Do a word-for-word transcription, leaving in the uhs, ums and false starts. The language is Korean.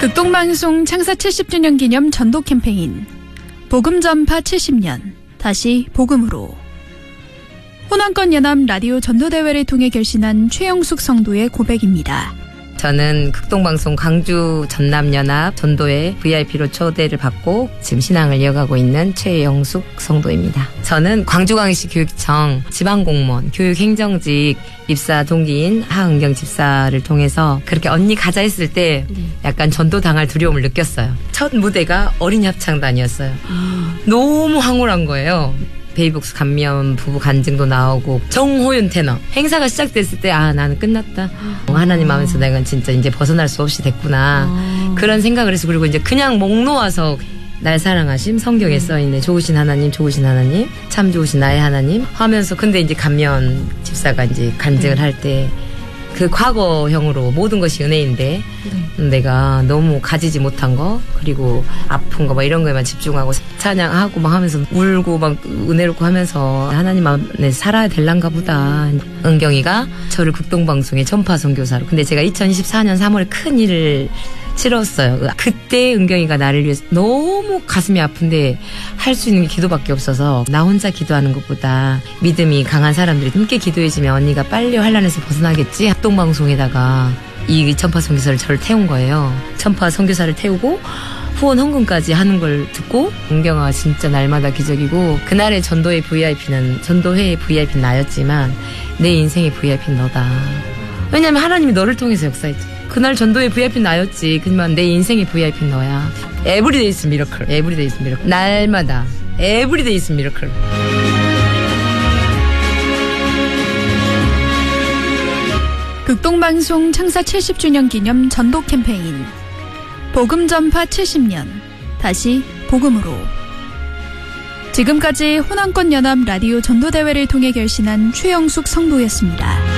극동방송 창사 칠십 주년 기념 전도 캠페인 복음 전파 칠십 년 다시 복음으로. 호남권 연합 라디오 전도대회를 통해 결신한 최영숙 성도의 고백입니다. 저는 극동방송 광주 전남연합 전도회 브이아이피로 초대를 받고 지금 신앙을 이어가고 있는 최영숙 성도입니다. 저는 광주광역시 교육청 지방공무원 교육행정직 입사 동기인 하은경 집사를 통해서 그렇게 언니 가자 했을 때 약간 전도당할 두려움을 느꼈어요. 첫 무대가 어린이 합창단이었어요. 너무 황홀한 거예요. 베이복스 감면 부부 간증도 나오고 정호윤 테너 행사가 시작됐을 때 아 나는 끝났다. 어, 하나님 마음에서 내가 진짜 이제 벗어날 수 없이 됐구나. 아. 그런 생각을 해서 그리고 이제 그냥 목 놓아서 날 사랑하심 성경에 써있네. 좋으신 하나님 좋으신 하나님 참 좋으신 나의 하나님 하면서 근데 이제 감면 집사가 이제 간증을 할 때 그 과거형으로 모든 것이 은혜인데 네. 내가 너무 가지지 못한 거 그리고 아픈 거 막 이런 거에만 집중하고 찬양하고 막 하면서 울고 막 은혜롭고 하면서 하나님 안에 살아야 될란가 보다. 은경이가 저를 극동방송의 전파 선교사로 근데 제가 이천이십사 년 삼월에 큰 일을 치렀어요. 그때 은경이가 나를 위해서 너무 가슴이 아픈데 할 수 있는 게 기도밖에 없어서 나 혼자 기도하는 것보다 믿음이 강한 사람들이 함께 기도해주면 언니가 빨리 환란에서 벗어나겠지. 합동방송에다가 이 전파 선교사를 저를 태운 거예요. 전파 선교사를 태우고 후원 헌금까지 하는 걸 듣고 은경아 진짜 날마다 기적이고 그날의 전도의 브이아이피는 전도회의 브이아이피는 나였지만 내 인생의 브이아이피는 너다. 왜냐면 하나님이 너를 통해서 역사했지. 그날 전도의 브이아이피는 나였지. 그지만 내 인생의 브이아이피는 너야. 에브리데이 is 미러클. 에브리데이 is 미러클. 날마다 에브리데이 is 미러클. 극동방송 창사 칠십 주년 기념 전도 캠페인 복음 전파 칠십 년 다시 복음으로. 지금까지 호남권 연합 라디오 전도대회를 통해 결신한 최영숙 성도였습니다.